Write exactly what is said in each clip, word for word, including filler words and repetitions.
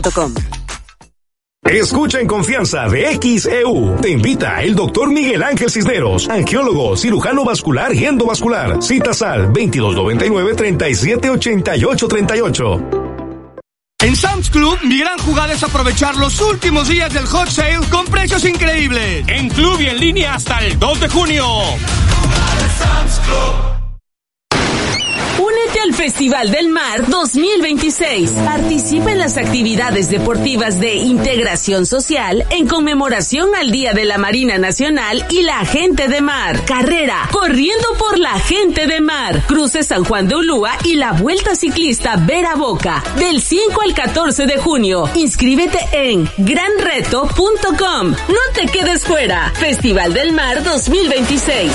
punto com. Escucha en confianza de X E U. Te invita el doctor Miguel Ángel Cisneros, angiólogo, cirujano vascular y endovascular. Citas al veintidós noventa y nueve, treinta y siete, ochenta y ocho, treinta y ocho. En Sam's Club, mi gran jugada es aprovechar los últimos días del hot sale con precios increíbles. En club y en línea hasta el dos de junio. Sam's Club. Únete al Festival del Mar dos mil veintiséis. Participa en las actividades deportivas de integración social en conmemoración al Día de la Marina Nacional y la Gente de Mar. Carrera Corriendo por la Gente de Mar. Cruce San Juan de Ulúa y la Vuelta Ciclista Vera Boca. Del cinco al catorce de junio. Inscríbete en gran reto punto com. No te quedes fuera. Festival del Mar dos mil veintiséis.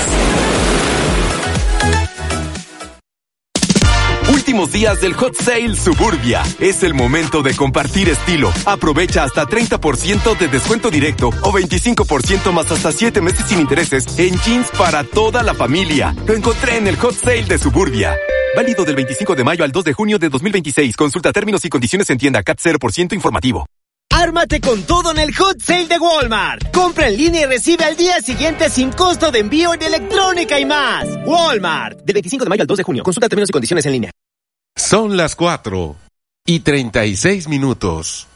Últimos días del Hot Sale Suburbia. Es el momento de compartir estilo. Aprovecha hasta treinta por ciento de descuento directo o veinticinco por ciento más hasta siete meses sin intereses en jeans para toda la familia. Lo encontré en el Hot Sale de Suburbia. Válido del veinticinco de mayo al dos de junio de dos mil veintiséis. Consulta términos y condiciones en tienda. C A T cero por ciento informativo. Ármate con todo en el Hot Sale de Walmart. Compra en línea y recibe al día siguiente sin costo de envío en electrónica y más. Walmart. Del veinticinco de mayo al dos de junio. Consulta términos y condiciones en línea. Son las cuatro y treinta y seis minutos.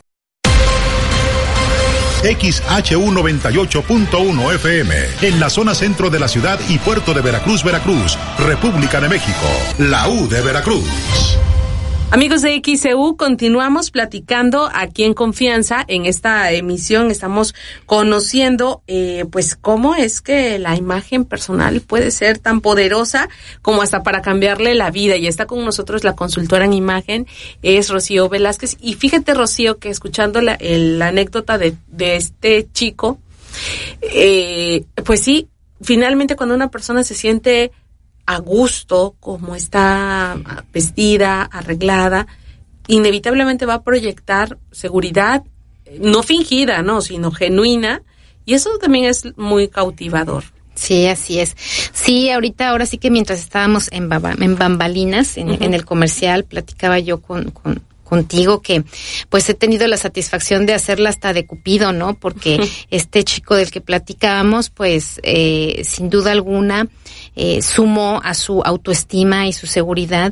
X H U noventa y ocho punto uno F M, en la zona centro de la ciudad y puerto de Veracruz, Veracruz, República de México, la U de Veracruz. Amigos de X E U, continuamos platicando aquí en Confianza. En esta emisión estamos conociendo eh, pues cómo es que la imagen personal puede ser tan poderosa como hasta para cambiarle la vida. Y está con nosotros la consultora en imagen, es Rocío Velázquez. Y fíjate, Rocío, que escuchando la, el, la anécdota de, de este chico, eh, pues sí, finalmente cuando una persona se siente a gusto, como está vestida, arreglada, inevitablemente va a proyectar seguridad, no fingida, no, sino genuina, y eso también es muy cautivador. Sí, así es. Sí, ahorita, ahora sí que mientras estábamos en, baba, en bambalinas, en, uh-huh. en el comercial, platicaba yo con, con contigo que pues he tenido la satisfacción de hacerla hasta de Cupido, ¿no? Porque uh-huh. este chico del que platicábamos, pues eh, sin duda alguna eh, sumó a su autoestima y su seguridad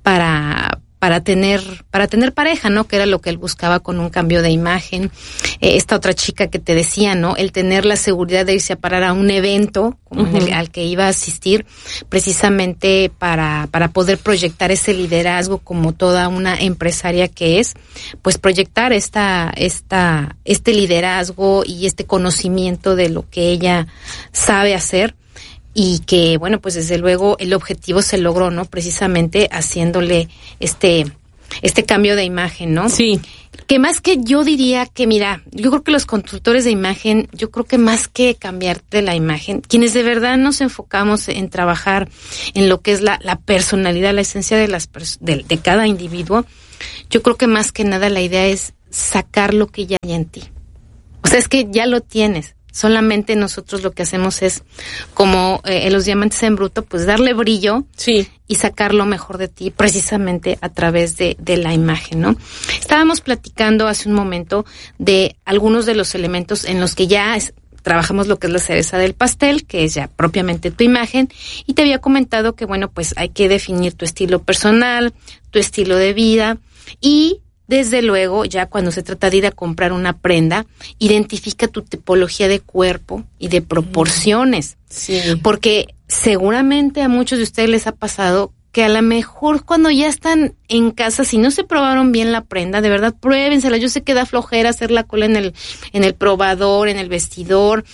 para para tener para tener pareja, ¿no? Que era lo que él buscaba con un cambio de imagen. Eh, esta otra chica que te decía, ¿no? El tener la seguridad de irse a parar a un evento como uh-huh. el, al que iba a asistir, precisamente para para poder proyectar ese liderazgo como toda una empresaria que es, pues proyectar esta esta este liderazgo y este conocimiento de lo que ella sabe hacer. Y que, bueno, pues desde luego el objetivo se logró, ¿no? Precisamente haciéndole este este cambio de imagen, ¿no? Sí. Que más que yo diría que, mira, yo creo que los consultores de imagen, yo creo que más que cambiarte la imagen, quienes de verdad nos enfocamos en trabajar en lo que es la, la personalidad, la esencia de las pers- de, de cada individuo, yo creo que más que nada la idea es sacar lo que ya hay en ti. O sea, es que ya lo tienes. Solamente nosotros lo que hacemos es, como eh, los diamantes en bruto, pues darle brillo sí. y sacar lo mejor de ti precisamente a través de, de la imagen, ¿no? Estábamos platicando hace un momento de algunos de los elementos en los que ya es, trabajamos lo que es la cereza del pastel, que es ya propiamente tu imagen, y te había comentado que, bueno, pues hay que definir tu estilo personal, tu estilo de vida, y desde luego, ya cuando se trata de ir a comprar una prenda, identifica tu tipología de cuerpo y de proporciones. Sí. Porque seguramente a muchos de ustedes les ha pasado que a lo mejor cuando ya están en casa, si no se probaron bien la prenda, de verdad, pruébensela. Yo sé que da flojera hacer la cola en el en el probador, en el vestidor.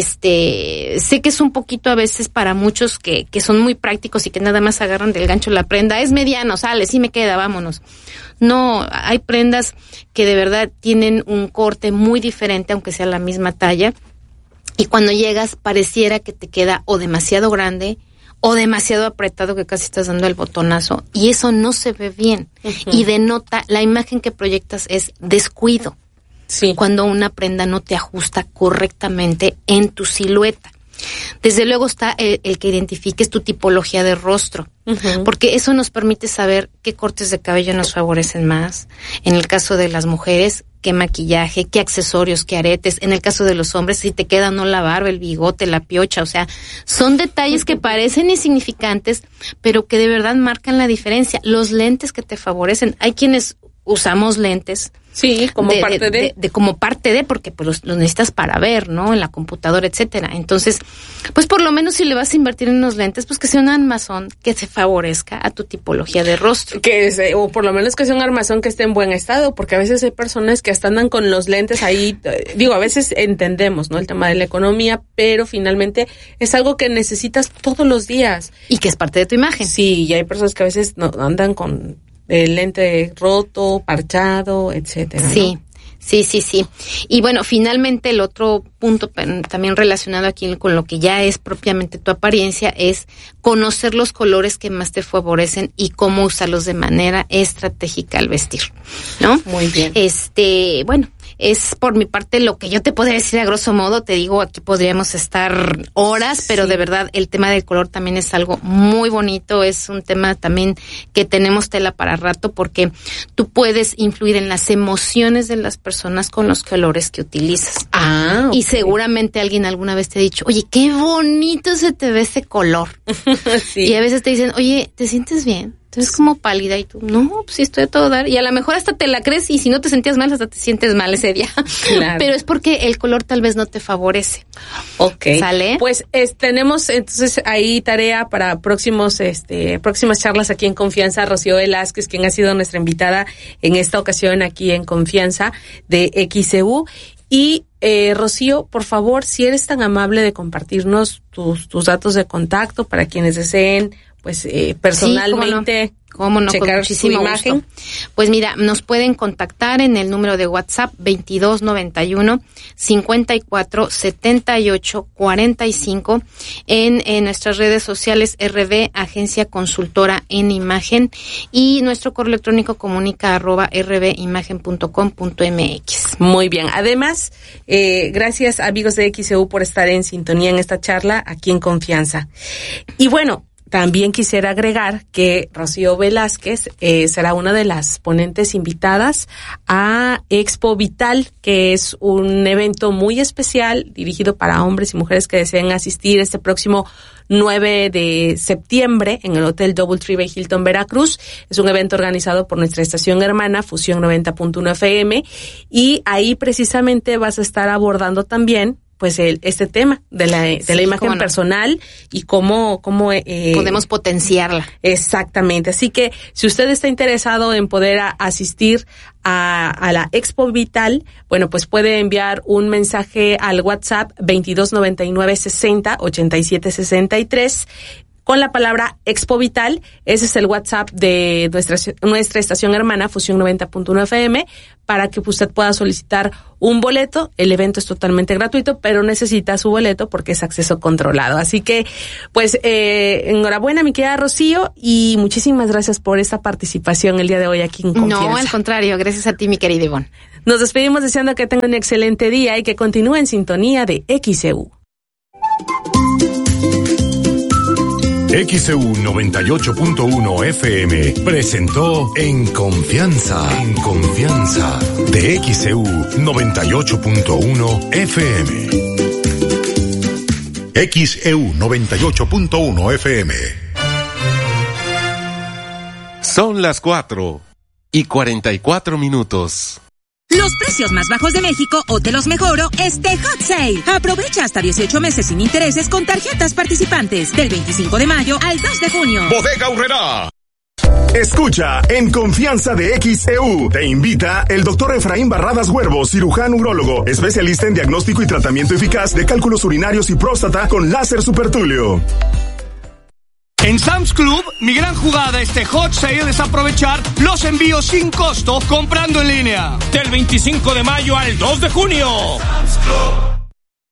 Este, sé que es un poquito a veces para muchos que que son muy prácticos y que nada más agarran del gancho la prenda. Es mediano, sale, sí me queda, vámonos. No, hay prendas que de verdad tienen un corte muy diferente, aunque sea la misma talla. Y cuando llegas, pareciera que te queda o demasiado grande o demasiado apretado, que casi estás dando el botonazo, y eso no se ve bien. Uh-huh. Y denota, la imagen que proyectas es descuido. Sí. Cuando una prenda no te ajusta correctamente en tu silueta. Desde luego está el, el que identifiques tu tipología de rostro, uh-huh. porque eso nos permite saber qué cortes de cabello nos favorecen más. En el caso de las mujeres, qué maquillaje, qué accesorios, qué aretes. En el caso de los hombres, si te queda o no la barba, el bigote, la piocha. O sea, son detalles que parecen insignificantes, pero que de verdad marcan la diferencia. Los lentes que te favorecen. Hay quienes usamos lentes. Sí, como de, parte de, de, de, de como parte de, porque pues los, los necesitas para ver, ¿no? En la computadora, etcétera. Entonces, pues por lo menos si le vas a invertir en unos lentes, pues que sea un armazón que se favorezca a tu tipología de rostro. Que es, o por lo menos que sea un armazón que esté en buen estado, porque a veces hay personas que hasta andan con los lentes ahí, digo, a veces entendemos, ¿no? El tema de la economía, pero finalmente es algo que necesitas todos los días. Y que es parte de tu imagen. Sí, y hay personas que a veces no andan con el lente roto, parchado, etcétera. Sí, ¿no? sí, sí, sí. Y bueno, finalmente el otro punto también relacionado aquí con lo que ya es propiamente tu apariencia es conocer los colores que más te favorecen y cómo usarlos de manera estratégica al vestir, ¿no? Muy bien. Este, bueno, es por mi parte lo que yo te podría decir a grosso modo. Te digo, aquí podríamos estar horas, sí. pero de verdad el tema del color también es algo muy bonito. Es un tema también que tenemos tela para rato, porque tú puedes influir en las emociones de las personas con los colores que utilizas. Ah, okay. Y seguramente alguien alguna vez te ha dicho, oye, qué bonito se te ve ese color. Sí. Y a veces te dicen, oye, ¿te sientes bien? Entonces como pálida y tú, no, pues sí estoy a todo dar. Y a lo mejor hasta te la crees y si no te sentías mal, hasta te sientes mal ese día. Claro. Pero es porque el color tal vez no te favorece. Ok. ¿Sale? Pues es, tenemos entonces ahí tarea para próximos, este, próximas charlas aquí en Confianza. Rocío Velázquez, quien ha sido nuestra invitada en esta ocasión aquí en Confianza de X E U. Y eh, Rocío, por favor, si eres tan amable de compartirnos tus, tus datos de contacto para quienes deseen, pues eh, personalmente, sí, cómo no, cómo no, checar con muchísimo su imagen. Gusto. Pues mira, nos pueden contactar en el número de WhatsApp veintidós noventa y uno cincuenta y cuatro setenta y ocho cuarenta y cinco, en, en nuestras redes sociales R B Agencia Consultora en Imagen, y nuestro correo electrónico comunica arroba rbimagen punto com punto mx. Muy bien. Además, eh, gracias amigos de X E U por estar en sintonía en esta charla aquí en Confianza. Y bueno, también quisiera agregar que Rocío Velázquez eh, será una de las ponentes invitadas a Expo Vital, que es un evento muy especial dirigido para hombres y mujeres que deseen asistir este próximo nueve de septiembre en el Hotel Double Tree by Hilton Veracruz. Es un evento organizado por nuestra estación hermana Fusión noventa punto uno F M, y ahí precisamente vas a estar abordando también pues el, este tema de la, de sí, la imagen no. personal y cómo, cómo eh, podemos potenciarla. Exactamente. Así que si usted está interesado en poder a, asistir a, a la Expo Vital, bueno, pues puede enviar un mensaje al WhatsApp veintidós noventa y nueve sesenta ochenta y siete sesenta y tres con la palabra Expo Vital. Ese es el WhatsApp de nuestra, nuestra estación hermana Fusión noventa punto uno F M, para que usted pueda solicitar un boleto. El evento es totalmente gratuito, pero necesita su boleto porque es acceso controlado. Así que, pues, eh, enhorabuena, mi querida Rocío, y muchísimas gracias por esta participación el día de hoy aquí en Confianza. No, al contrario, gracias a ti, mi querida Ivonne. Nos despedimos deseando que tengan un excelente día y que continúe en sintonía de X E U. X E U noventa y ocho punto uno F M presentó En Confianza, En Confianza de X E U noventa y ocho punto uno F M. X E U noventa y ocho punto uno F M. Son las cuatro y cuarenta y cuatro minutos. Los precios más bajos de México o te los mejoro este Hot Sale. Aprovecha hasta dieciocho meses sin intereses con tarjetas participantes del veinticinco de mayo al dos de junio. Bodega Aurrerá. Escucha En Confianza de X E U. Te invita el doctor Efraín Barradas Huervo, cirujano urólogo, especialista en diagnóstico y tratamiento eficaz de cálculos urinarios y próstata con láser supertulio. En Sam's Club, mi gran jugada este Hot Sale es aprovechar los envíos sin costo comprando en línea. Del veinticinco de mayo al dos de junio. Sam's Club.